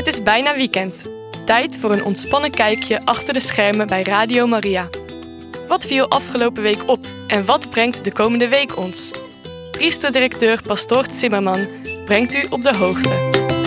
Het is bijna weekend. Tijd voor een ontspannen kijkje achter de schermen bij Radio Maria. Wat viel afgelopen week op en wat brengt de komende week ons? Priesterdirecteur Pastoor Zimmerman brengt u op de hoogte.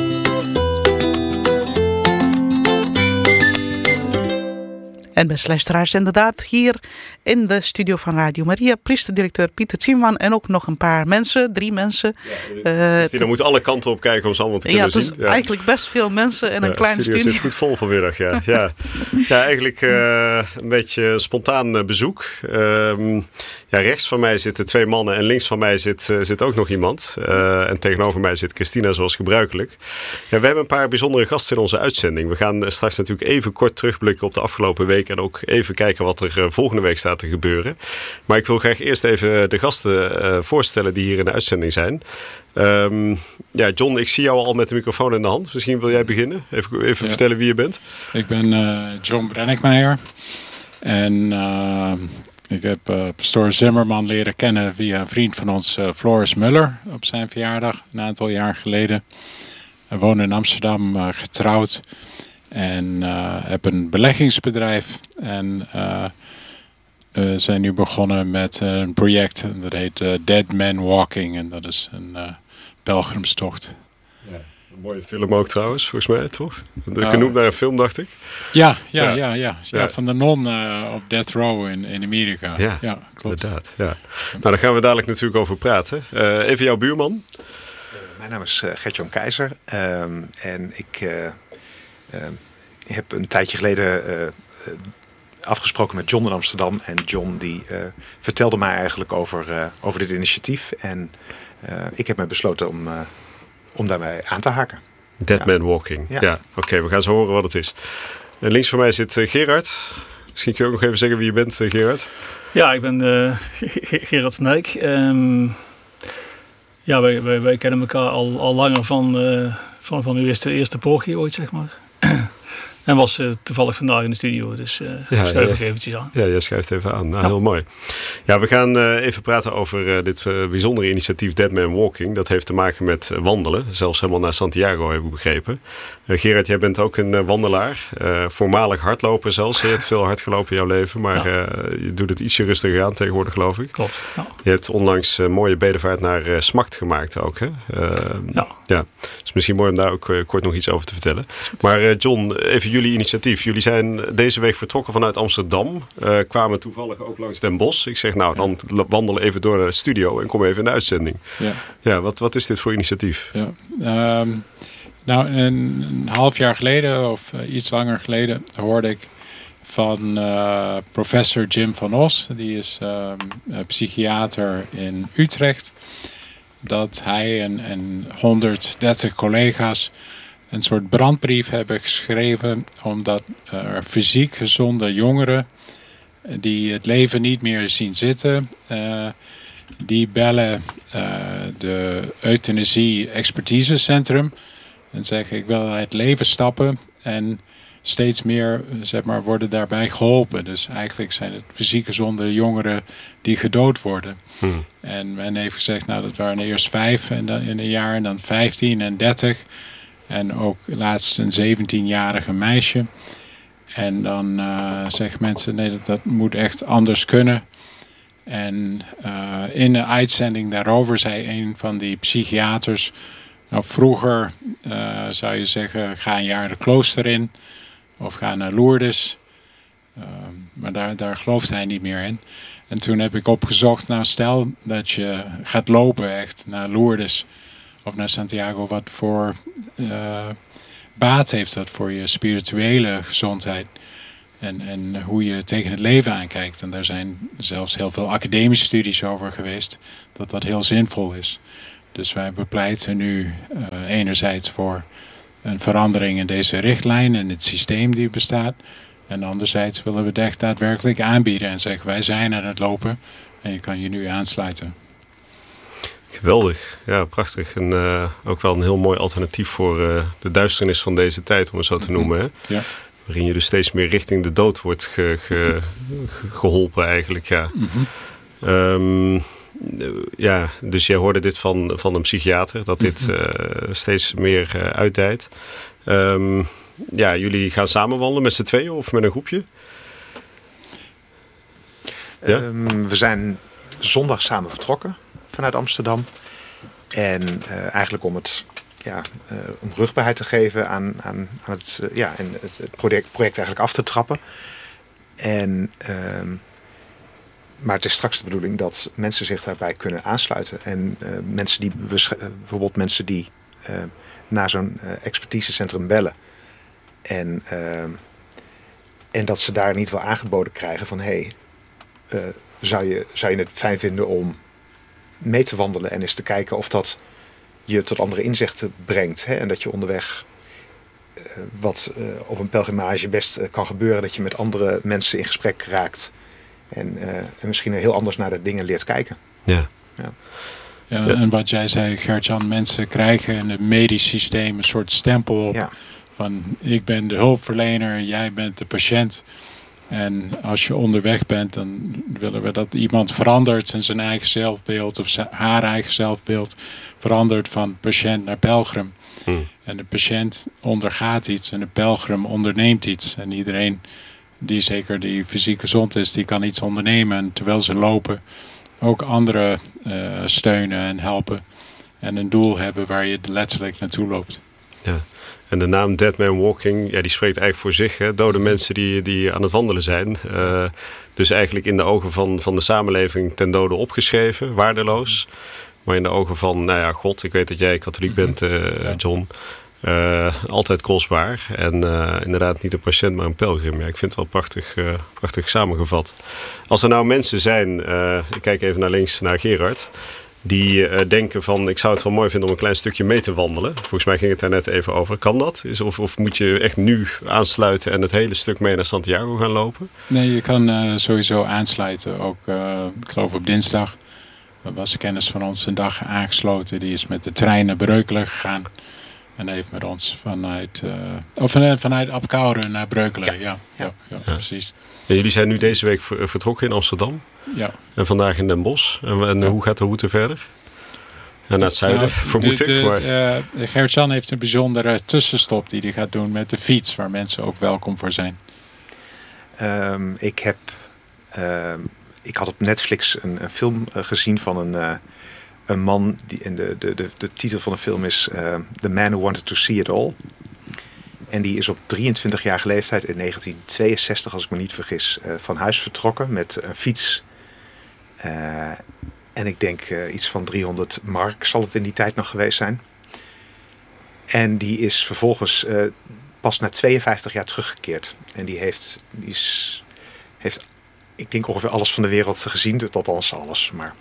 En beste luisteraars, inderdaad, hier in de studio van Radio Maria, priesterdirecteur Pieter Zimmerman en ook nog een paar mensen, 3 mensen. Dus die dan moeten alle kanten op kijken om ze allemaal te kunnen zien. Het is eigenlijk best veel mensen en een kleine studio. Het zit goed vol vanmiddag, ja. Eigenlijk een beetje spontaan bezoek. Rechts van mij zitten 2 mannen en links van mij zit ook nog iemand. En tegenover mij zit Christina zoals gebruikelijk. Ja, we hebben een paar bijzondere gasten in onze uitzending. We gaan straks natuurlijk even kort terugblikken op de afgelopen week en ook even kijken wat er volgende week staat te gebeuren. Maar ik wil graag eerst even de gasten voorstellen die hier in de uitzending zijn. John, ik zie jou al met de microfoon in de hand. Misschien wil jij beginnen? Even vertellen wie je bent. Ik ben John Brennickmeijer. En ik heb pastoor Zimmerman leren kennen via een vriend van ons, Floris Muller, op zijn verjaardag een aantal jaar geleden. Hij woonde in Amsterdam, getrouwd. En heb een beleggingsbedrijf. En zijn nu begonnen met een project. Dat heet Dead Man Walking. En dat is een pelgrimstocht. Ja, een mooie film ook trouwens, volgens mij, toch? Genoemd naar een film, dacht ik. Ja, van de non op Death Row in Amerika. Ja, klopt. Inderdaad. Ja. Nou, daar gaan we dadelijk natuurlijk over praten. Even jouw buurman. Mijn naam is Gert-Jan Keizer. En ik heb een tijdje geleden afgesproken met John in Amsterdam. En John die vertelde mij eigenlijk over dit initiatief. En ik heb me besloten om daarbij aan te haken. Dead Man Walking. Ja. Oké, we gaan zo horen wat het is. En links van mij zit Gerard. Misschien kun je ook nog even zeggen wie je bent, Gerard. Ja, ik ben Gerard Nijk. Wij kennen elkaar al langer van uw eerste poging ooit, zeg maar. En was toevallig vandaag in de studio, dus schuif ik eventjes aan. Ja, jij schuift even aan. Nou, heel mooi. Ja, we gaan even praten over dit bijzondere initiatief Dead Man Walking. Dat heeft te maken met wandelen. Zelfs helemaal naar Santiago, heb ik begrepen. Gerard, jij bent ook een wandelaar. Voormalig hardloper zelfs. Je hebt veel hard gelopen in jouw leven. Maar je doet het ietsje rustiger aan tegenwoordig, geloof ik. Klopt. Ja. Je hebt onlangs een mooie bedevaart naar Smacht gemaakt ook, hè? Ja. Dus misschien mooi om daar ook kort nog iets over te vertellen. Maar John, even jullie initiatief. Jullie zijn deze week vertrokken vanuit Amsterdam. Kwamen toevallig ook langs Den Bosch. Ik zeg dan wandelen even door naar de studio en kom even in de uitzending. Ja, wat is dit voor initiatief? Ja, een half jaar geleden of iets langer geleden hoorde ik van professor Jim van Os. Die is psychiater in Utrecht. Dat hij en 130 collega's een soort brandbrief hebben geschreven, omdat er fysiek gezonde jongeren die het leven niet meer zien zitten, die bellen de euthanasie expertisecentrum en zeggen ik wil het leven stappen en steeds meer worden daarbij geholpen. Dus eigenlijk zijn het fysiek gezonde jongeren die gedood worden. En men heeft gezegd, dat waren eerst 5 en dan in een jaar en dan 15 en 30. En ook laatst een 17-jarige meisje. En dan zeggen mensen, nee, dat moet echt anders kunnen. En in de uitzending daarover zei een van die psychiaters, vroeger zou je zeggen, ga een jaar de klooster in. Of ga naar Lourdes. Maar daar gelooft hij niet meer in. En toen heb ik opgezocht, stel dat je gaat lopen echt naar Lourdes of naar Santiago, wat voor baat heeft dat voor je spirituele gezondheid en hoe je tegen het leven aankijkt. En daar zijn zelfs heel veel academische studies over geweest, dat heel zinvol is. Dus wij bepleiten nu enerzijds voor een verandering in deze richtlijn en het systeem die bestaat. En anderzijds willen we het echt daadwerkelijk aanbieden en zeggen wij zijn aan het lopen en je kan je nu aansluiten. Geweldig, ja, prachtig. En ook wel een heel mooi alternatief voor de duisternis van deze tijd, om het zo te noemen. Hè? Ja. Waarin je dus steeds meer richting de dood wordt geholpen eigenlijk. Ja. Dus jij hoorde dit van een psychiater, dat dit steeds meer uitdijt. Jullie gaan samen wandelen met z'n tweeën of met een groepje? Ja? We zijn zondag samen vertrokken vanuit Amsterdam. En eigenlijk om het om rugbaarheid te geven aan het project eigenlijk af te trappen. Maar het is straks de bedoeling dat mensen zich daarbij kunnen aansluiten. En bijvoorbeeld mensen die naar zo'n expertisecentrum bellen. En dat ze daar niet wel aangeboden krijgen van... zou je het fijn vinden om mee te wandelen en eens te kijken of dat je tot andere inzichten brengt. Hè? En dat je onderweg, wat op een pelgrimage best kan gebeuren, dat je met andere mensen in gesprek raakt. En misschien heel anders naar de dingen leert kijken. Ja. Ja, en wat jij zei, Gert-Jan, mensen krijgen in het medisch systeem een soort stempel op. Ja. Van ik ben de hulpverlener, jij bent de patiënt. En als je onderweg bent, dan willen we dat iemand verandert in zijn eigen zelfbeeld of haar eigen zelfbeeld verandert van patiënt naar pelgrim. En de patiënt ondergaat iets en de pelgrim onderneemt iets. En iedereen die fysiek gezond is, die kan iets ondernemen. En terwijl ze lopen, ook anderen steunen en helpen. En een doel hebben waar je letterlijk naartoe loopt. Ja. En de naam Dead Man Walking, die spreekt eigenlijk voor zich. Hè? Dode mensen die aan het wandelen zijn. Dus eigenlijk in de ogen van de samenleving ten dode opgeschreven, waardeloos. Maar in de ogen van God, ik weet dat jij katholiek bent, John. Altijd kostbaar. En inderdaad niet een patiënt, maar een pelgrim. Ja, ik vind het wel prachtig samengevat. Als er nou mensen zijn, ik kijk even naar links, naar Gerard... die denken van, ik zou het wel mooi vinden om een klein stukje mee te wandelen. Volgens mij ging het daar net even over. Kan dat? Of moet je echt nu aansluiten en het hele stuk mee naar Santiago gaan lopen? Nee, je kan sowieso aansluiten. Ook, ik geloof op dinsdag was een kennis van ons een dag aangesloten. Die is met de trein naar Breukelen gegaan. En heeft met ons vanuit Apkoude naar Breukelen. Ja, precies. Ja, jullie zijn nu deze week vertrokken in Amsterdam. Ja. En vandaag in Den Bosch. En hoe gaat de route verder? En naar het zuiden, vermoed ik. Gert-Jan heeft een bijzondere tussenstop die hij gaat doen met de fiets. Waar mensen ook welkom voor zijn. Ik had op Netflix een film gezien van een man. En de titel van de film is The Man Who Wanted to See It All. En die is op 23-jarige leeftijd in 1962, als ik me niet vergis, van huis vertrokken met een fiets. En ik denk iets van 300 mark zal het in die tijd nog geweest zijn. En die is vervolgens pas na 52 jaar teruggekeerd. En die heeft ik denk ongeveer alles van de wereld gezien. Althans alles. Maar,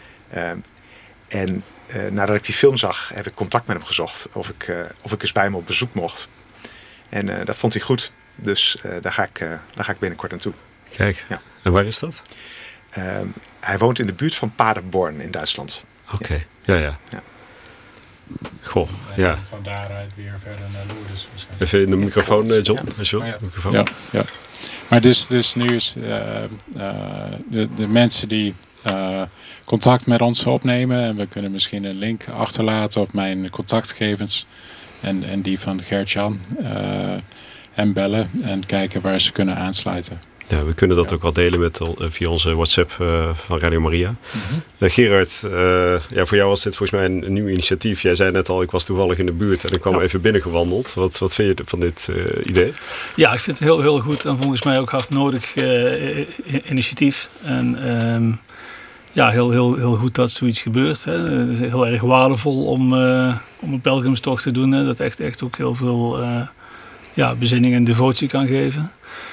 nadat ik die film zag, heb ik contact met hem gezocht. Of ik eens bij hem op bezoek mocht. En dat vond hij goed. Dus daar ga ik binnenkort naartoe. Kijk, ja. En waar is dat? Hij woont in de buurt van Paderborn in Duitsland. Oké, ja. Goh, ja. En van daaruit weer verder naar Lourdes. Even in de microfoon, John. Ja. Ja. Maar dus nu is de mensen die contact met ons opnemen. En we kunnen misschien een link achterlaten op mijn contactgegevens. En die van Gert-Jan. En bellen en kijken waar ze kunnen aansluiten. Ja, we kunnen dat ook wel delen via onze WhatsApp van Radio Maria. Gerard, voor jou was dit volgens mij een nieuw initiatief. Jij zei net al, ik was toevallig in de buurt en ik kwam even binnengewandeld. Wat vind je van dit idee? Ja, ik vind het heel, heel goed en volgens mij ook hard nodig initiatief. En heel goed dat zoiets gebeurt. Hè. Het is heel erg waardevol om een pelgrimstocht te doen. Hè. Dat echt ook heel veel bezinning en devotie kan geven.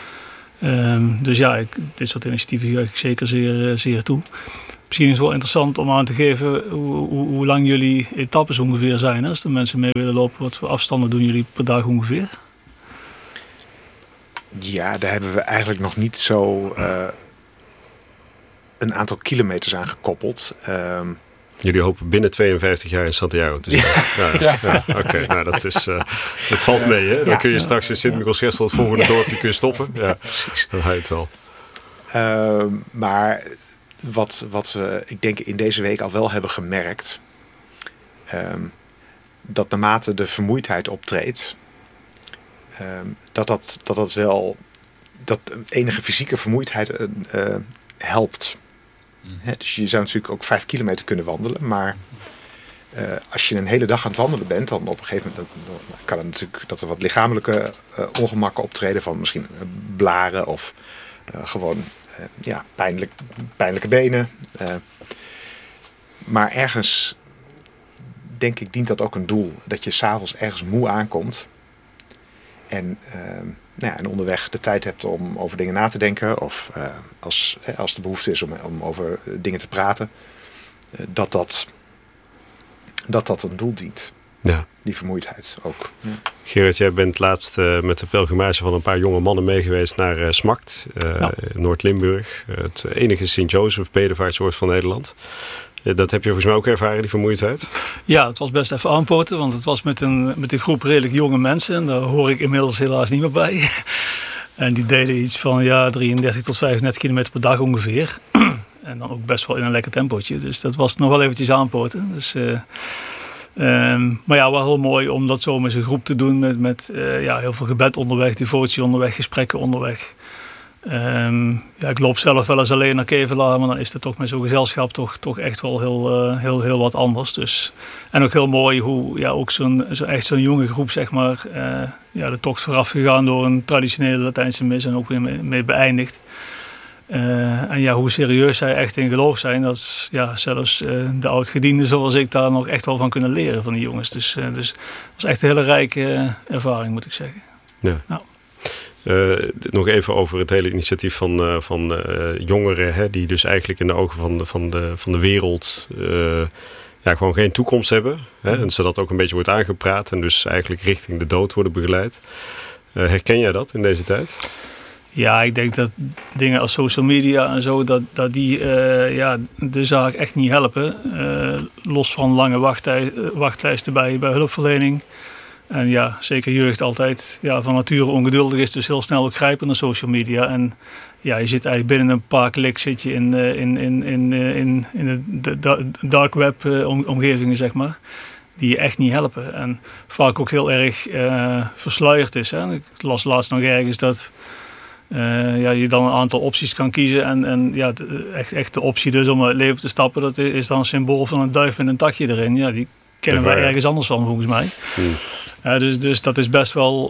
Dit soort initiatieven juich ik zeker zeer toe. Misschien is het wel interessant om aan te geven hoe lang jullie etappes ongeveer zijn. Hè? Als de mensen mee willen lopen, wat voor afstanden doen jullie per dag ongeveer? Ja, daar hebben we eigenlijk nog niet zo een aantal kilometers aan gekoppeld. Jullie hopen binnen 52 jaar in Santiago te zijn. Oké, nou dat valt mee. Hè? Dan kun je straks in Sint-Michielsgestel, het volgende dorpje, stoppen. Ja, precies. Dan ga je het wel. Maar wat we, ik denk, in deze week al wel hebben gemerkt. Dat naarmate de vermoeidheid optreedt, dat enige fysieke vermoeidheid helpt. Dus je zou natuurlijk ook 5 kilometer kunnen wandelen, maar als je een hele dag aan het wandelen bent, dan op een gegeven moment dan kan het natuurlijk dat er wat lichamelijke ongemakken optreden, van misschien blaren of gewoon pijnlijke benen. Maar ergens, denk ik, dient dat ook een doel. Dat je 's avonds ergens moe aankomt. En onderweg de tijd hebt om over dingen na te denken. Of als de behoefte is om over dingen te praten. Dat een doel dient. Ja. Die vermoeidheid ook. Ja. Gerard, jij bent laatst met de pelgrimage van een paar jonge mannen mee geweest naar Smakt. Noord-Limburg. Het enige Sint-Jozef bedevaartsoord van Nederland. Dat heb je volgens mij ook ervaren, die vermoeidheid? Ja, het was best even aanpoten, want het was met een groep redelijk jonge mensen. En daar hoor ik inmiddels helaas niet meer bij. En die deden iets van 33 tot 35 kilometer per dag ongeveer. En dan ook best wel in een lekker tempootje. Dus dat was nog wel eventjes aanpoten. Dus, maar ja, wel heel mooi om dat zo met zijn groep te doen. Met heel veel gebed onderweg, devotie onderweg, gesprekken onderweg. Ik loop zelf wel eens alleen naar Kevelaar, maar dan is het toch met zo'n gezelschap toch echt wel heel wat anders. Dus. En ook heel mooi hoe ook zo'n jonge groep, zeg maar, de tocht vooraf gegaan door een traditionele Latijnse mis en ook weer mee beëindigd. En hoe serieus zij echt in geloof zijn, dat zelfs de oud-gedienden zoals ik daar nog echt wel van kunnen leren van die jongens. Dus het was echt een hele rijke ervaring, moet ik zeggen. Ja. Nou. Nog even over het hele initiatief van jongeren, die dus eigenlijk in de ogen van de wereld gewoon geen toekomst hebben. En zodat ook een beetje wordt aangepraat en dus eigenlijk richting de dood worden begeleid. Herken jij dat in deze tijd? Ja, ik denk dat dingen als social media en zo, dat die de zaak echt niet helpen. Los van lange wachtlijsten bij hulpverlening. En zeker jeugd altijd van nature ongeduldig is, dus heel snel ook grijpen naar social media. En je zit eigenlijk binnen een paar kliks zit je in de dark web omgevingen, zeg maar, die je echt niet helpen. En vaak ook heel erg versluierd is. Hè. Ik las laatst nog ergens dat je dan een aantal opties kan kiezen. En echt de optie dus om het leven te stappen, dat is dan een symbool van een duif met een takje erin. Ja, die kennen wij ergens anders van, volgens mij. Dus dat is best wel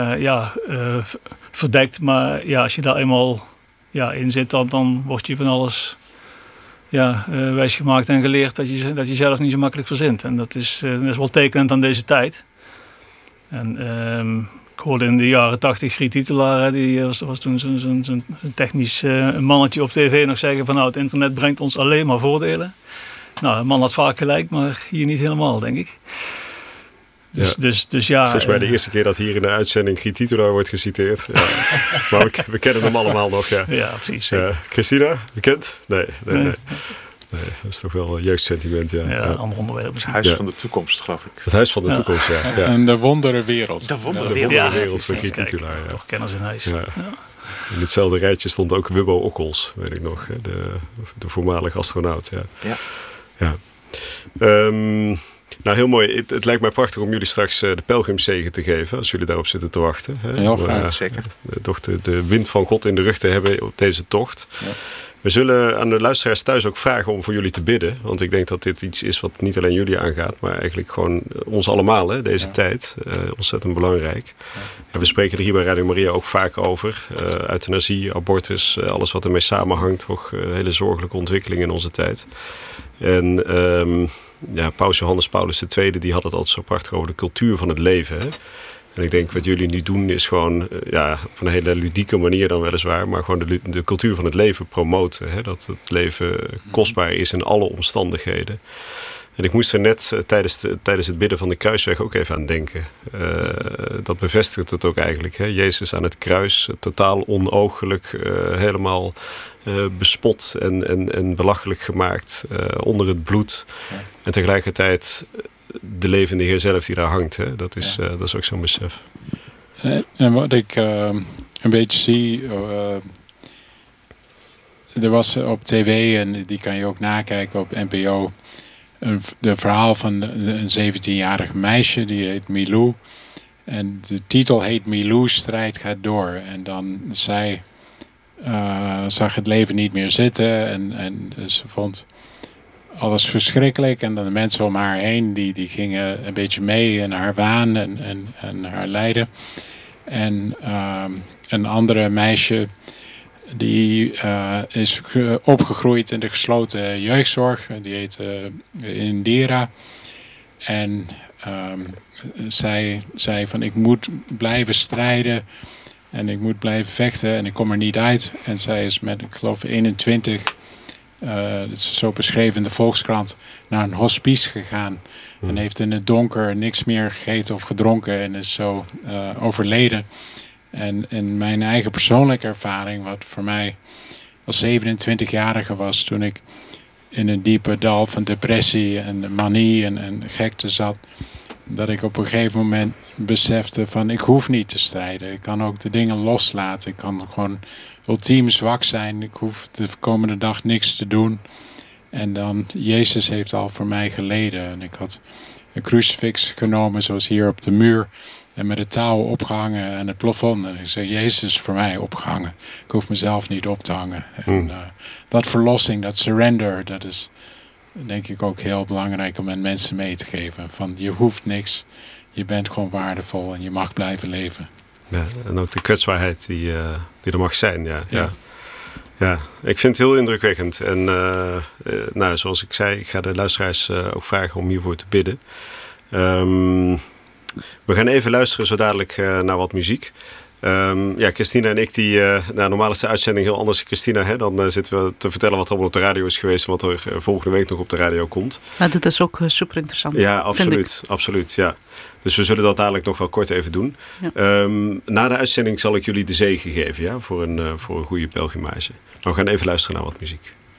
verdekt. Maar als je daar eenmaal in zit, dan word je van alles wijsgemaakt en geleerd dat je zelf niet zo makkelijk verzint. En dat is wel tekenend aan deze tijd. En ik hoorde in de jaren 80 Griet Titelaar, die was toen zo'n technisch mannetje op tv, nog zeggen van het internet brengt ons alleen maar voordelen. Nou, een man had vaak gelijk, maar hier niet helemaal, denk ik. Dus volgens mij de eerste keer dat hier in de uitzending Griet Titelaar wordt geciteerd. Ja. Maar we kennen hem allemaal nog. Ja, precies. Christina, bekend? Nee. Nee, dat is toch wel een jeugdsentiment. Een ander onderwerp. Het huis van de toekomst, geloof ik. Het huis van de toekomst, ja. En de wonderenwereld. De wonderenwereld van Griet Titelaar. Ja. Toch kenners in huis. Ja. In hetzelfde rijtje stond ook Wubbo Okkels, weet ik nog. De voormalige astronaut. Ja. Nou, heel mooi. Het lijkt mij prachtig om jullie straks de pelgrimszegen te geven, als jullie daarop zitten te wachten. Heel graag. Zeker. Toch de wind van God in de rug te hebben op deze tocht. Ja. We zullen aan de luisteraars thuis ook vragen om voor jullie te bidden. Want ik denk dat dit iets is wat niet alleen jullie aangaat, maar eigenlijk gewoon ons allemaal, deze tijd. Ontzettend belangrijk. Ja. En we spreken er hier bij Radio Maria ook vaak over. Euthanasie, abortus, alles wat ermee samenhangt. Toch hele zorgelijke ontwikkelingen in onze tijd. En Paus Johannes Paulus II die had het altijd zo prachtig over de cultuur van het leven. Hè? En ik denk wat jullie nu doen is gewoon op een hele ludieke manier dan weliswaar, maar gewoon de cultuur van het leven promoten. Hè? Dat het leven kostbaar is in alle omstandigheden. En ik moest er net tijdens het bidden van de kruisweg ook even aan denken. Dat bevestigt het ook eigenlijk. Hè? Jezus aan het kruis, totaal onooglijk, helemaal bespot en belachelijk gemaakt onder het bloed. Ja. En tegelijkertijd de levende Heer zelf die daar hangt. Hè? Dat is ook zo'n besef. En wat ik een beetje zie er was op tv, en die kan je ook nakijken op NPO, de verhaal van een 17-jarig meisje, die heet Milou. En de titel heet Milou, strijd gaat door. En dan zij zag het leven niet meer zitten en ze vond alles verschrikkelijk. En dan de mensen om haar heen, die gingen een beetje mee in haar waan en haar lijden. En een andere meisje, die is opgegroeid in de gesloten jeugdzorg. Die heet Indira. En zij zei van, ik moet blijven strijden en ik moet blijven vechten en ik kom er niet uit. En zij is met, ik geloof 21, dat is zo beschreven in de Volkskrant, naar een hospice gegaan. En heeft in het donker niks meer gegeten of gedronken en is zo overleden. En in mijn eigen persoonlijke ervaring, wat voor mij als 27-jarige was, toen ik in een diepe dal van depressie en manie en gekte zat, dat ik op een gegeven moment besefte van, ik hoef niet te strijden. Ik kan ook de dingen loslaten. Ik kan gewoon ultiem zwak zijn. Ik hoef de komende dag niks te doen. En dan, Jezus heeft al voor mij geleden. En ik had een crucifix genomen, zoals hier op de muur, en met het touw opgehangen aan het plafond. En ik zei, Jezus is voor mij opgehangen. Ik hoef mezelf niet op te hangen. En dat verlossing, dat surrender, dat is denk ik ook heel belangrijk om aan mensen mee te geven. Van, je hoeft niks, je bent gewoon waardevol en je mag blijven leven. Ja, en ook de kwetsbaarheid die er mag zijn. Ja, ik vind het heel indrukwekkend. En nou, zoals ik zei, ik ga de luisteraars ook vragen om hiervoor te bidden. We gaan even luisteren zo dadelijk naar wat muziek. Ja, Christina en ik, normaal is de uitzending heel anders. Christina, hè, dan zitten we te vertellen wat er allemaal op de radio is geweest en wat er volgende week nog op de radio komt. Nou, dit is ook super interessant. Ja, absoluut. Ja. Dus we zullen dat dadelijk nog wel kort even doen. Ja. Na de uitzending zal ik jullie de zegen geven, ja, voor een goede pelgrimage. Maar we gaan even luisteren naar wat muziek.